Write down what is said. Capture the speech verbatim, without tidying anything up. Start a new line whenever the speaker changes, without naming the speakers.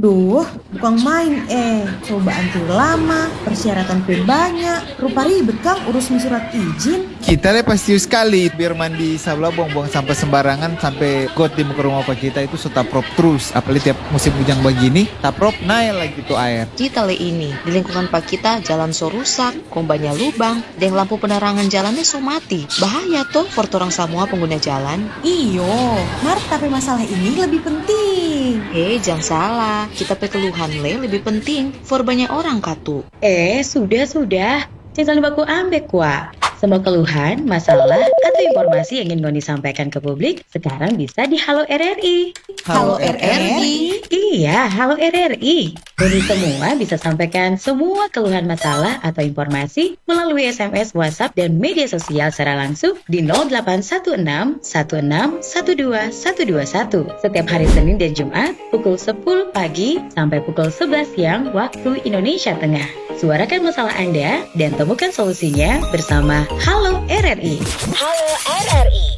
Duh, bukan main eh. Coba antri lama, persyaratan pun banyak. Rupa ribet Kang urusin surat izin.
Kita deh pasti sekali biar mandi sabla buang-buang sampah sembarangan sampai got di muka rumah pak kita itu setaprop terus. Apalagi tiap musim hujan begini, taprop naik lagi tuh air.
Kita le ini di lingkungan pak kita jalan so rusak, kombanya lubang, dan lampu penerangan jalannya so mati. Bahaya tuh for orang semua pengguna jalan.
Iyo, Mar, tapi masalah ini lebih penting.
Eh, jangan salah. Kita pe keluhan le lebih penting for banyak orang katu.
Eh, sudah-sudah. Jangan baku ambek wa. Semua keluhan, masalah, atau informasi yang ingin Ngoni sampaikan ke publik sekarang bisa di Halo R R I.
Halo R R I?
Iya, Halo R R I. Ngoni semua bisa sampaikan semua keluhan masalah atau informasi melalui S M S, WhatsApp, dan media sosial secara langsung di nol delapan satu enam satu enam satu dua satu dua satu setiap hari Senin dan Jumat pukul sepuluh pagi sampai pukul sebelas siang waktu Indonesia Tengah. Suarakan masalah Anda dan temukan solusinya bersama Halo R R I.
Halo R R I.